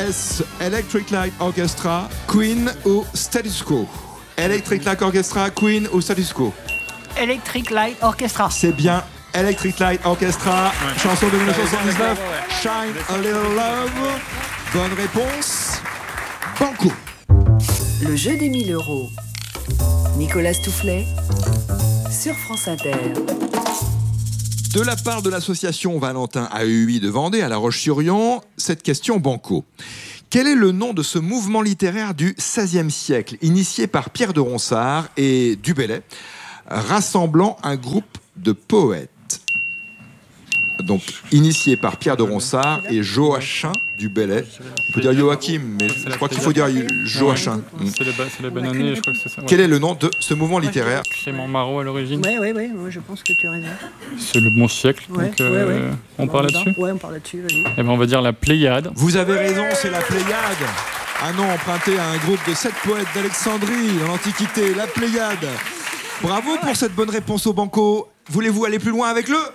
Est-ce Electric Light Orchestra, Queen ou Status Quo? Electric Light Orchestra, Queen ou Status Quo? Electric Light Orchestra. C'est bien Electric Light Orchestra, chanson de 1979, Shine a Little Love. Bonne réponse, Banco. Le jeu des 1000 €. Nicolas Toufflet sur France Inter. De la part de l'association Valentin AEI de Vendée à La Roche-sur-Yon, cette question Banco. Quel est le nom de ce mouvement littéraire du XVIe siècle, initié par Pierre de Ronsard et Du Bellay, rassemblant un groupe de poètes? Donc, initié par Pierre de Ronsard et Joachim du Bellay. On peut dire Joachim, mais je crois qu'il faut dire Joachim. C'est la bonne année, je crois que c'est ça. Ouais. Quel est le nom de ce mouvement littéraire? Clément Marot à l'origine. Oui, moi je pense que tu as raison. C'est le bon siècle, donc on part là-dessus. Ouais, on part là-dessus, vas-y. Eh ben, on va dire la Pléiade. Vous avez raison, c'est la Pléiade. Un nom emprunté à un groupe de 7 poètes d'Alexandrie dans l'Antiquité, la Pléiade. Bravo pour cette bonne réponse au Banco. Voulez-vous aller plus loin avec le...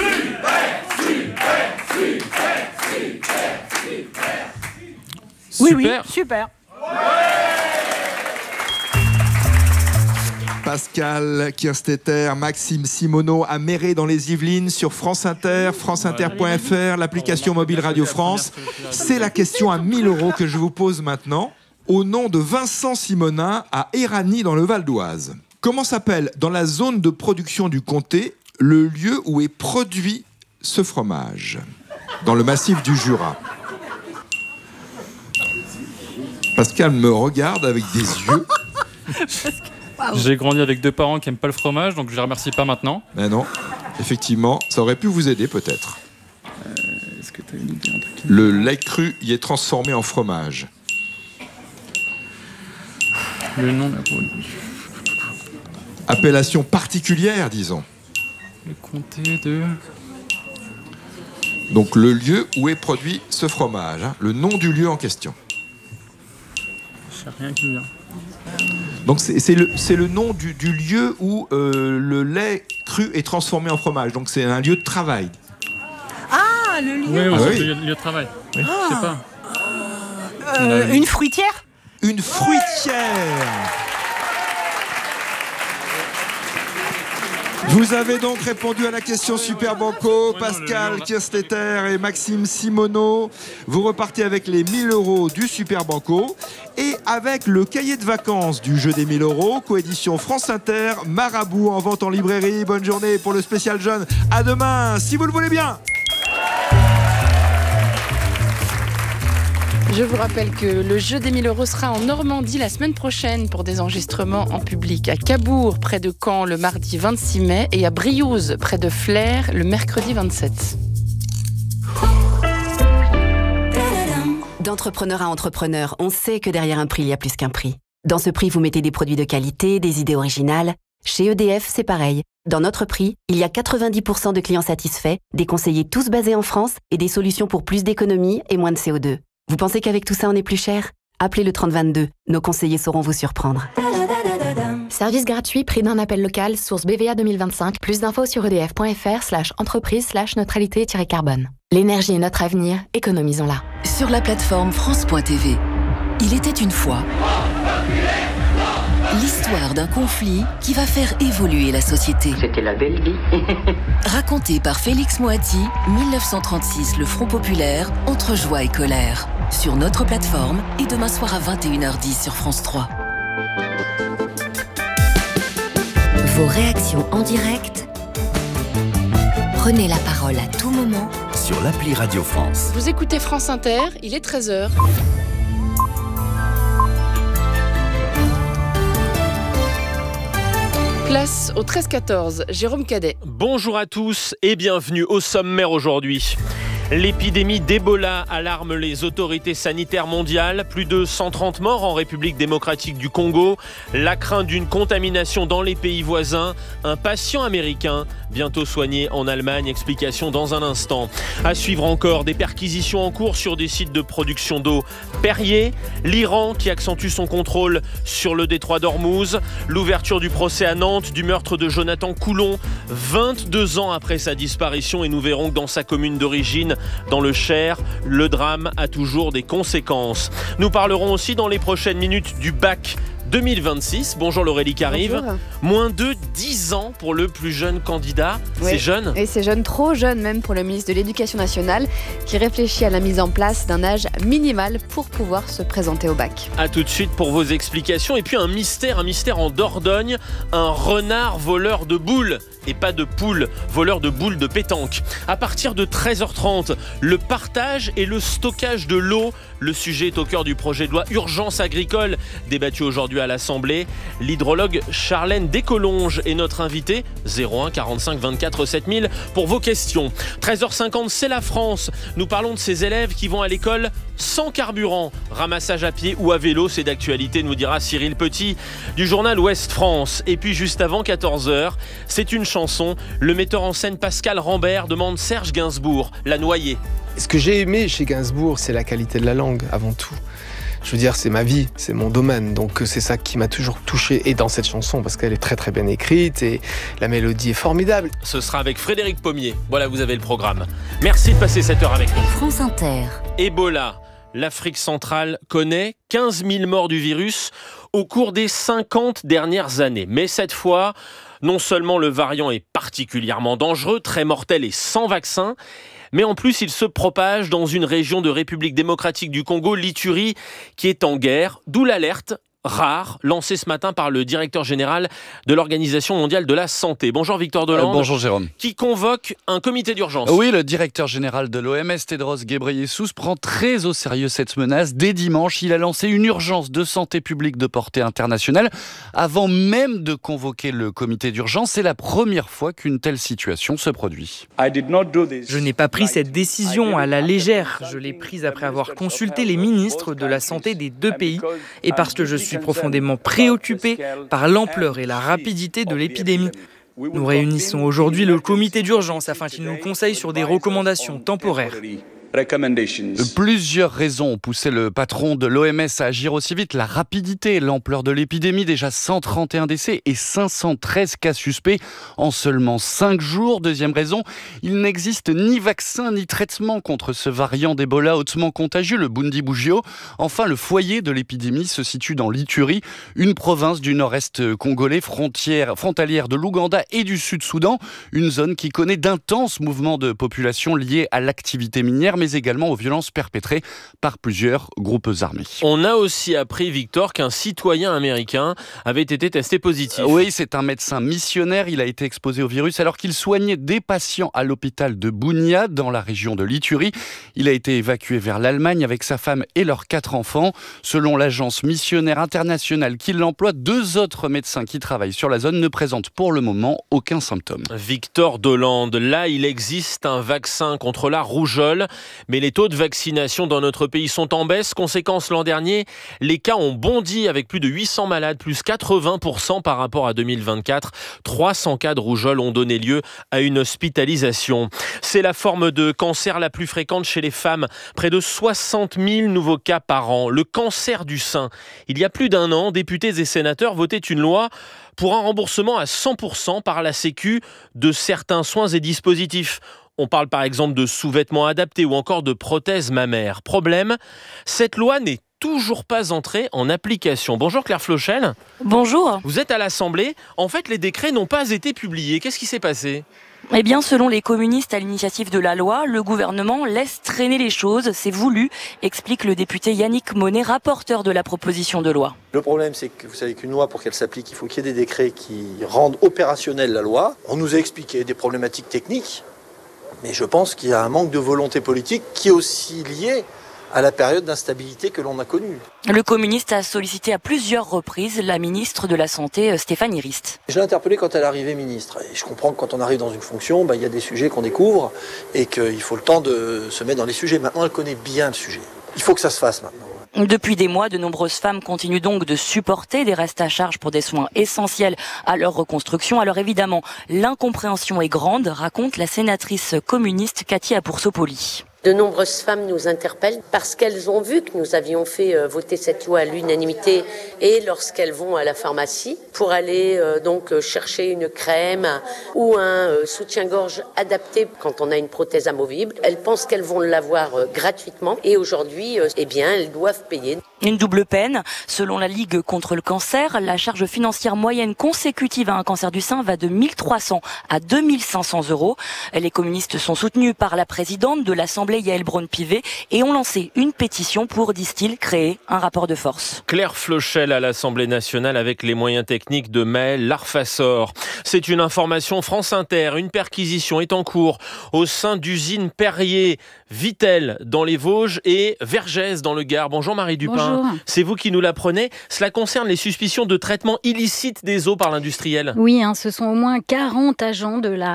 Oui, super. Pascal Kirstetter, Maxime Simoneau à Méré dans les Yvelines sur France Inter, franceinter.fr, l'application mobile Radio France. C'est la question à 1000 € que je vous pose maintenant. Au nom de Vincent Simonin à Éragny dans le Val d'Oise. Comment s'appelle dans la zone de production du comté le lieu où est produit ce fromage dans le massif du Jura? Pascal me regarde avec des yeux. J'ai grandi avec 2 parents qui n'aiment pas le fromage, donc je les remercie pas maintenant. Mais non, effectivement, ça aurait pu vous aider peut-être. Est-ce que tu as une idée? Le lait cru y est transformé en fromage. Le nom, Appellation particulière, disons. le comté de... Donc le lieu où est produit ce fromage, hein, le nom du lieu en question. Je sais rien qui vient. Donc c'est le nom du lieu où le lait cru est transformé en fromage. Donc c'est un lieu de travail. Ah, le lieu. Oui, le lieu de travail. Oui. Je sais pas. Une fruitière? Une fruitière. Vous avez donc répondu à la question Super Banco, Pascal Kirstetter et Maxime Simoneau. Vous repartez avec les 1000 € du Super Banco et avec le cahier de vacances du jeu des 1000 €, coédition France Inter, Marabout en vente en librairie. Bonne journée pour le spécial jeune. À demain, si vous le voulez bien. Je vous rappelle que le jeu des 1000 € sera en Normandie la semaine prochaine pour des enregistrements en public. À Cabourg, près de Caen, le mardi 26 mai et à Briouze, près de Flers, le mercredi 27. D'entrepreneur à entrepreneur, on sait que derrière un prix, il y a plus qu'un prix. Dans ce prix, vous mettez des produits de qualité, des idées originales. Chez EDF, c'est pareil. Dans notre prix, il y a 90% de clients satisfaits, des conseillers tous basés en France et des solutions pour plus d'économie et moins de CO2. Vous pensez qu'avec tout ça, on est plus cher? Appelez le 3022. Nos conseillers sauront vous surprendre. Service gratuit, prix d'un appel local, source BVA 2025. Plus d'infos sur edf.fr/entreprise/neutralité-carbone. L'énergie est notre avenir, économisons-la. Sur la plateforme France.tv, il était une fois l'histoire d'un conflit qui va faire évoluer la société. C'était la belle vie. Raconté par Félix Moati, 1936, le Front populaire, entre joie et colère. Sur notre plateforme et demain soir à 21h10 sur France 3. Vos réactions en direct. Prenez la parole à tout moment sur l'appli Radio France. Vous écoutez France Inter, il est 13h. Place au 13-14, Jérôme Cadet. Bonjour à tous et bienvenue au sommaire aujourd'hui. L'épidémie d'Ebola alarme les autorités sanitaires mondiales. Plus de 130 morts en République démocratique du Congo. La crainte d'une contamination dans les pays voisins. Un patient américain bientôt soigné en Allemagne. Explication dans un instant. À suivre encore des perquisitions en cours sur des sites de production d'eau Perrier. L'Iran qui accentue son contrôle sur le détroit d'Ormuz. L'ouverture du procès à Nantes du meurtre de Jonathan Coulon. 22 ans après sa disparition et nous verrons que dans sa commune d'origine, Dans le Cher, le drame a toujours des conséquences. Nous parlerons aussi dans les prochaines minutes du bac 2026. Bonjour Laurélie Carive. Bonjour. Moins de 10 ans pour le plus jeune candidat. Oui. C'est jeune. Et c'est jeune, trop jeune même pour le ministre de l'Éducation nationale qui réfléchit à la mise en place d'un âge minimal pour pouvoir se présenter au bac. A tout de suite pour vos explications. Et puis un mystère en Dordogne. Un renard voleur de boules. Et pas de poules, voleur de boules de pétanque. À partir de 13h30, le partage et le stockage de l'eau. Le sujet est au cœur du projet de loi Urgence agricole, débattu aujourd'hui à l'Assemblée. L'hydrologue Charlène Descolonges est notre invitée. 01 45 24 7000 pour vos questions. 13h50, c'est la France. Nous parlons de ces élèves qui vont à l'école sans carburant. Ramassage à pied ou à vélo, c'est d'actualité, nous dira Cyril Petit du journal Ouest France. Et puis juste avant 14h, c'est une chanson. Le metteur en scène Pascal Rambert demande Serge Gainsbourg, La Noyée. Ce que j'ai aimé chez Gainsbourg, c'est la qualité de la langue, avant tout. Je veux dire, c'est ma vie, c'est mon domaine, donc c'est ça qui m'a toujours touché, et dans cette chanson, parce qu'elle est très très bien écrite, et la mélodie est formidable. Ce sera avec Frédéric Pommier. Voilà, vous avez le programme. Merci de passer cette heure avec nous. France Inter. Ebola. L'Afrique centrale connaît 15 000 morts du virus au cours des 50 dernières années. Mais cette fois, non seulement le variant est particulièrement dangereux, très mortel et sans vaccin, mais en plus il se propage dans une région de République démocratique du Congo, l'Ituri, qui est en guerre, d'où l'alerte rare lancée ce matin par le directeur général de l'Organisation mondiale de la santé. Bonjour Victor Delande. Bonjour Jérôme. Qui convoque un comité d'urgence. Oui, le directeur général de l'OMS, Tedros Ghebreyesus, prend très au sérieux cette menace. Dès dimanche, il a lancé une urgence de santé publique de portée internationale avant même de convoquer le comité d'urgence. C'est la première fois qu'une telle situation se produit. Je n'ai pas pris cette décision à la légère. Je l'ai prise après avoir consulté les ministres de la santé des deux pays et parce que je suis profondément préoccupé par l'ampleur et la rapidité de l'épidémie. Nous réunissons aujourd'hui le comité d'urgence afin qu'il nous conseille sur des recommandations temporaires. Plusieurs raisons ont poussé le patron de l'OMS à agir aussi vite. La rapidité et l'ampleur de l'épidémie, déjà 131 décès et 513 cas suspects en seulement 5 jours. Deuxième raison, il n'existe ni vaccin ni traitement contre ce variant d'Ebola hautement contagieux, le Bundibugyo. Enfin, le foyer de l'épidémie se situe dans l'Ituri, une province du nord-est congolais, frontalière de l'Ouganda et du Sud-Soudan, une zone qui connaît d'intenses mouvements de population liés à l'activité minière, mais également aux violences perpétrées par plusieurs groupes armés. On a aussi appris, Victor, qu'un citoyen américain avait été testé positif. Oui, c'est un médecin missionnaire. Il a été exposé au virus alors qu'il soignait des patients à l'hôpital de Bunia, dans la région de l'Ituri. Il a été évacué vers l'Allemagne avec sa femme et leurs 4 enfants. Selon l'agence missionnaire internationale qui l'emploie, 2 autres médecins qui travaillent sur la zone ne présentent pour le moment aucun symptôme. Victor Delande, là, il existe un vaccin contre la rougeole. Mais les taux de vaccination dans notre pays sont en baisse. Conséquence, l'an dernier, les cas ont bondi avec plus de 800 malades, plus 80% par rapport à 2024. 300 cas de rougeole ont donné lieu à une hospitalisation. C'est la forme de cancer la plus fréquente chez les femmes. Près de 60 000 nouveaux cas par an. Le cancer du sein. Il y a plus d'1 an, députés et sénateurs votaient une loi pour un remboursement à 100% par la Sécu de certains soins et dispositifs. On parle par exemple de sous-vêtements adaptés ou encore de prothèses mammaires. Problème, cette loi n'est toujours pas entrée en application. Bonjour Claire Flochel. Bonjour. Vous êtes à l'Assemblée. En fait, les décrets n'ont pas été publiés. Qu'est-ce qui s'est passé ? Eh bien, selon les communistes à l'initiative de la loi, le gouvernement laisse traîner les choses. C'est voulu, explique le député Yannick Monet, rapporteur de la proposition de loi. Le problème, c'est que vous savez qu'une loi, pour qu'elle s'applique, il faut qu'il y ait des décrets qui rendent opérationnelle la loi. On nous a expliqué des problématiques techniques. Mais je pense qu'il y a un manque de volonté politique qui est aussi lié à la période d'instabilité que l'on a connue. Le communiste a sollicité à plusieurs reprises la ministre de la Santé, Stéphanie Rist. Je l'ai interpellée quand elle est arrivée ministre. Et je comprends que quand on arrive dans une fonction, il y a des sujets qu'on découvre et qu'il faut le temps de se mettre dans les sujets. Maintenant, elle connaît bien le sujet. Il faut que ça se fasse maintenant. Depuis des mois, de nombreuses femmes continuent donc de supporter des restes à charge pour des soins essentiels à leur reconstruction. Alors évidemment, l'incompréhension est grande, raconte la sénatrice communiste Katia Poursopoli. De nombreuses femmes nous interpellent parce qu'elles ont vu que nous avions fait voter cette loi à l'unanimité et lorsqu'elles vont à la pharmacie pour aller donc chercher une crème ou un soutien-gorge adapté quand on a une prothèse amovible, elles pensent qu'elles vont l'avoir gratuitement et aujourd'hui, elles doivent payer. Une double peine. Selon la Ligue contre le cancer, la charge financière moyenne consécutive à un cancer du sein va de 1 300 à 2 500 €. Les communistes sont soutenus par la présidente de l'Assemblée, Yaël Braun-Pivet, et ont lancé une pétition pour, disent-ils, créer un rapport de force. Claire Flochel à l'Assemblée nationale avec les moyens techniques de Maël Larfassor. C'est une information France Inter. Une perquisition est en cours au sein d'usines Perrier, Vittel dans les Vosges et Vergès dans le Gard. Bonjour Marie Dupin. Bonjour. C'est vous qui nous l'apprenez. Cela concerne les suspicions de traitement illicite des eaux par l'industriel. Oui, ce sont au moins 40 agents de la